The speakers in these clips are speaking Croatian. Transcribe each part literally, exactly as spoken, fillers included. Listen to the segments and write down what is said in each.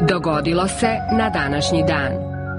Dogodilo se na današnji dan.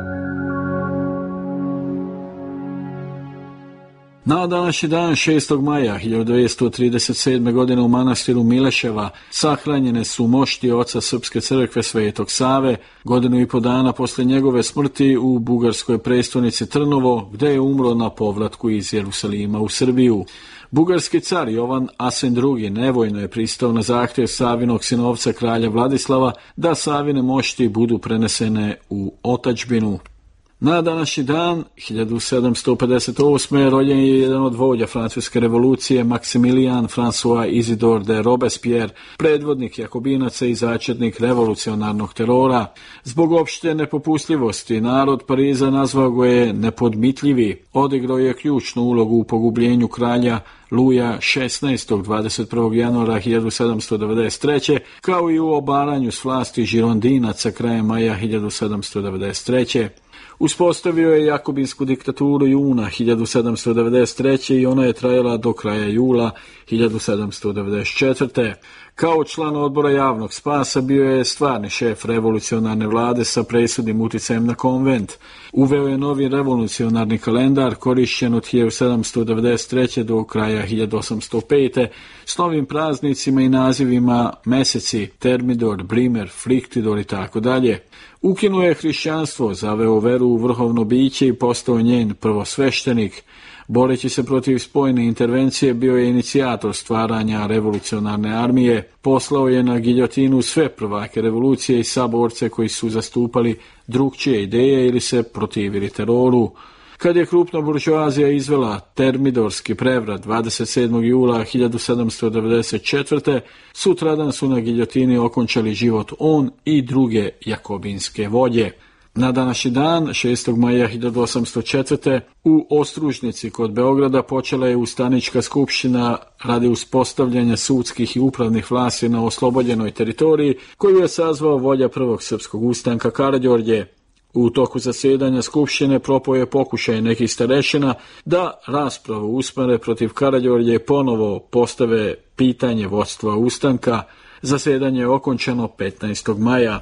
Na današnji dan, šestog maja hiljadu devetsto trideset sedme. godine u manastiru Mileševa sahranjene su mošti oca Srpske crkve Svetog Save, godinu i po dana poslije njegove smrti u bugarskoj prestonici Trnovo, gdje je umro na povratku iz Jerusalima u Srbiju. Bugarski car Jovan Asen drugi. nevojno je pristao na zahtjev Savinog sinovca kralja Vladislava da Savine mošti budu prenesene u otadžbinu. Na današnji dan, hiljadu sedamsto pedeset osme. rođen je jedan od vođa francuske revolucije, Maximilien François Isidore de Robespierre, predvodnik jakobinaca i začetnik revolucionarnog terora. Zbog opšte nepopustljivosti, narod Pariza nazvao ga je nepodmitljivi. Odigrao je ključnu ulogu u pogubljenju kralja Luja šesnaestog. dvadeset prvog januara hiljadu sedamsto devedeset treće. kao i u obaranju s vlasti žirondinaca krajem maja hiljadu sedamsto devedeset treće. Uspostavio je jakobinsku diktaturu juna hiljadu sedamsto devedeset treće. i ona je trajala do kraja jula hiljadu sedamsto devedeset četvrte. Kao član odbora javnog spasa bio je stvarni šef revolucionarne vlade sa presudnim uticajem na konvent. Uveo je novi revolucionarni kalendar korišćen od hiljadu sedamsto devedeset treće. do kraja hiljadu osamsto pete. s novim praznicima i nazivima meseci, Termidor, Brimer, Friktidor i tako dalje. Ukinuo je hrišćanstvo, zaveo veru u vrhovno biće i postao njen prvosveštenik. Boreći se protiv spojne intervencije, bio je inicijator stvaranja revolucionarne armije, poslao je na giljotinu sve prvake revolucije i saborce koji su zastupali drukčije ideje ili se protivili teroru. Kad je krupna buržoazija izvela termidorski prevrat dvadeset sedmog jula hiljadu sedamsto devedeset četvrte. sutradan su na giljotini okončali život on i druge jakobinske vođe. Na današnji dan, šestog maja hiljadu osamsto četvrte. u Ostružnici kod Beograda počela je ustanička skupština radi uspostavljanja sudskih i upravnih vlasti na oslobođenoj teritoriji, koju je sazvao vođa prvog srpskog ustanka Karađorđe. U toku zasjedanja skupštine propao je pokušaj nekih starešina da raspravu usmere protiv Karađorđe i ponovo postave pitanje vodstva ustanka. Zasjedanje je okončano petnaestog maja.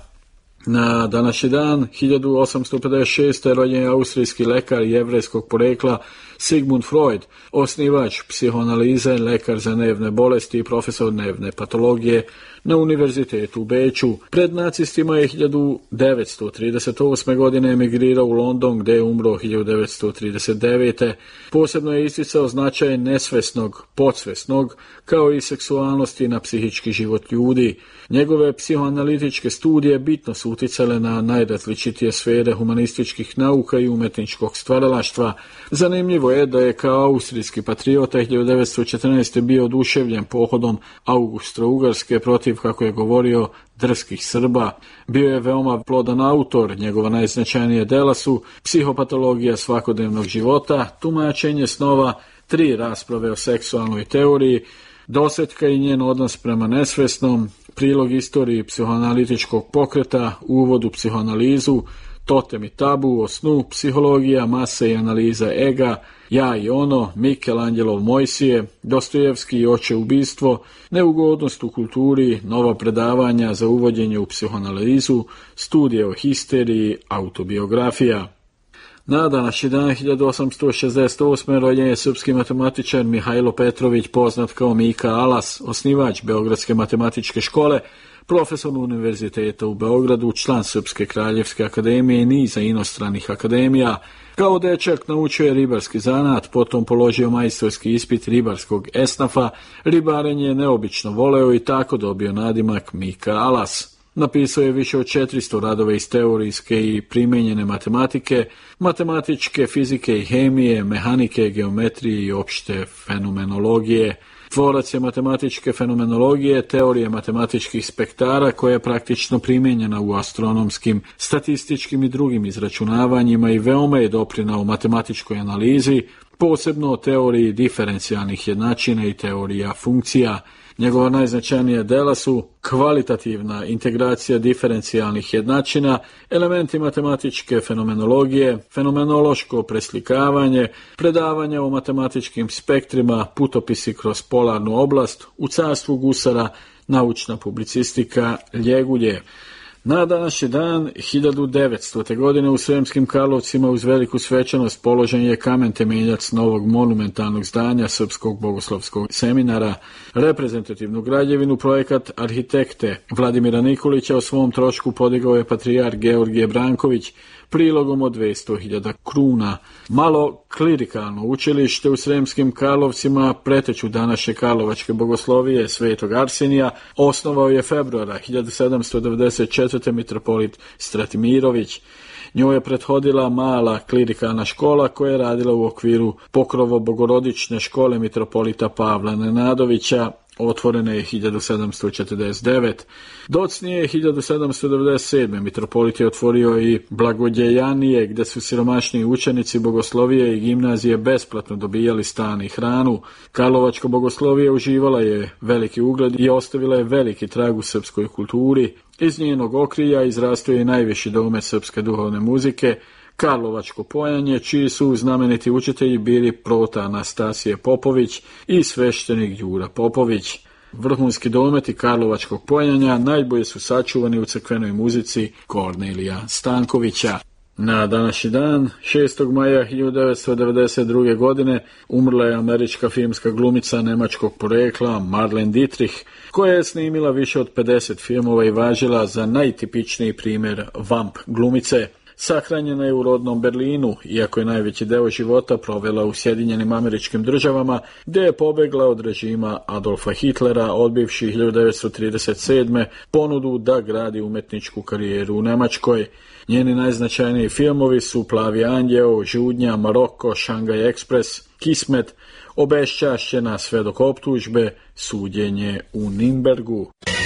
Na današnji dan, hiljadu osamsto pedeset šeste. rođen je austrijski lekar jevrejskog porekla Sigmund Freud, osnivač psihoanalize, lekar za nervne bolesti i profesor nervne patologije na univerzitetu u Beču. Pred nacistima je hiljadu devetsto trideset osme. godine emigrirao u London, gdje je umro hiljadu devetsto trideset devete. Posebno je isticao značaj nesvesnog, podsvesnog, kao i seksualnosti na psihički život ljudi. Njegove psihoanalitičke studije bitno su uticale na najrazličitije sfere humanističkih nauka i umetničkog stvaralaštva. Zanimljivo je da je kao austrijski patriota hiljadu devetsto četrnaeste. bio oduševljen pohodom Austro-Ugarske protiv, kako je govorio, drskih Srba. Bio je veoma plodan autor, njegova najznačajnija dela su Psihopatologija svakodnevnog života, Tumačenje snova, tri rasprave o seksualnoj teoriji, Dosetka i njen odnos prema nesvesnom, Prilog istoriji psihoanalitičkog pokreta, Uvod u psihoanalizu, Totem i tabu, o snu, Psihologija mase i analiza ega, Ja i ono, Mikelanđelov Mojsije, Dostojevski i Oče ubistvo, Neugodnost u kulturi, Nova predavanja za uvođenje u psihoanalizu, Studije o histeriji, Autobiografija. Na današnji dan, hiljadu osamsto šezdeset osme. rođen je srpski matematičar Mihajlo Petrović, poznat kao Mika Alas, osnivač Beogradske matematičke škole, profesor univerziteta u Beogradu, član Srpske kraljevske akademije i niza inostranih akademija. Kao dečak naučio je ribarski zanat, potom položio majstorski ispit ribarskog esnafa, ribarenje je neobično voleo i tako dobio nadimak Mika Alas. Napisao je više od četiristo radova iz teorijske i primijenjene matematike, matematičke fizike i hemije, mehanike, geometrije i opšte fenomenologije. Tvorac je matematičke fenomenologije, teorije matematičkih spektara koja je praktično primijenjena u astronomskim, statističkim i drugim izračunavanjima i veoma je doprinao matematičkoj analizi, posebno o teoriji diferencijalnih jednačina i teorija funkcija. Njegova najznačajnija dela su kvalitativna integracija diferencijalnih jednačina, elementi matematičke fenomenologije, fenomenološko preslikavanje, predavanja o matematičkim spektrima, putopisi kroz polarnu oblast, u carstvu gusara, naučna publicistika, Ljegulje. Na današnji dan, hiljadu devetstote. godine u Sremskim Karlovcima uz veliku svečanost položen je kamen temeljac novog monumentalnog zdanja Srpskog bogoslovskog seminara. Reprezentativnu građevinu projekat arhitekte Vladimira Nikolića o svom trošku podigao je patrijarh Georgije Branković prilogom od dvesta hiljada kruna. Malo klirikalno učilište u Sremskim Karlovcima, preteču današnje karlovačke bogoslovije Svetog Arsenija, osnovao je februara hiljadu sedamsto devedeset četvrte. mitropolit Stratimirović. Njoj je prethodila mala klirikalna škola koja je radila u okviru Pokrovo-bogorodične škole mitropolita Pavla Nenadovića, otvorena je hiljadu sedamsto četrdeset devete. Docnije hiljadu sedamsto devedeset sedme. mitropolit je otvorio i Blagodjejanije, gde su siromašniji učenici bogoslovije i gimnazije besplatno dobijali stan i hranu. Karlovačka bogoslovija uživala je veliki ugled i ostavila je veliki trag u srpskoj kulturi. Iz njenog okrilja izrastao je najviši domet srpske duhovne muzike, Karlovačko Pojanje, čiji su znameniti učitelji bili prota Anastasije Popović i sveštenik Đura Popović. Vrhunski dometi Karlovačkog Pojanja najbolje su sačuvani u crkvenoj muzici Kornelija Stankovića. Na današnji dan, šestog maja hiljadu devetsto devedeset druge. godine, umrla je američka filmska glumica nemačkog porekla Marlene Dietrich, koja je snimila više od pedeset filmova i važila za najtipičniji primjer vamp glumice. Sahranjena je u rodnom Berlinu, iako je najveći deo života provela u Sjedinjenim Američkim Državama, gdje je pobegla od režima Adolfa Hitlera, odbivši hiljadu devetsto trideset sedme. ponudu da gradi umetničku karijeru u Njemačkoj. Njeni najznačajniji filmovi su Plavi anđeo, Žudnja, Maroko, Šangaj ekspres, Kismet, Obeščašćena sve dok optužbe, Suđenje u Nürnbergu.